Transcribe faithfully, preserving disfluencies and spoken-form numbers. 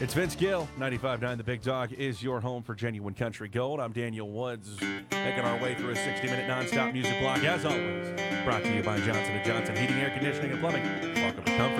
It's Vince Gill, ninety-five point nine The Big Dog is your home for genuine country gold. I'm Daniel Woods, making our way through a sixty-minute nonstop music block, as always, brought to you by Johnson and Johnson Heating, Air Conditioning, and Plumbing. Welcome to Comfort